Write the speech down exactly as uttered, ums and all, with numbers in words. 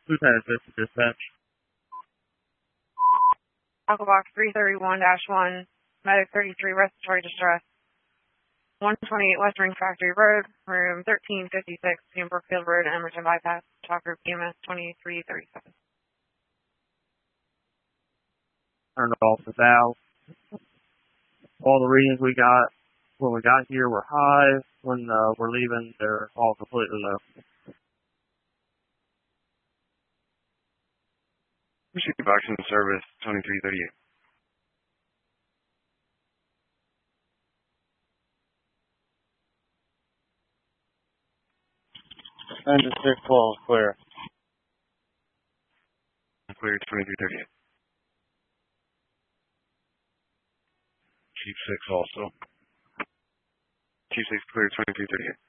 Lieutenant, this is dispatch. Alpha Box three thirty-one dash one, Medic thirty-three, respiratory distress. one twenty-eight West Ring Factory Road, room thirteen fifty-six, Team Brookfield Road, Emerson Bypass, Talk Group E M S twenty-three thirty-seven. Turned off the valve. All the readings we got when we got here were high. When uh, we're leaving, they're all completely low. Receive box in service twenty-three thirty-eight. Engine six twelve, clear. Clear twenty-three thirty-eight. Chief six also. Chief six clear twenty-three thirty-eight.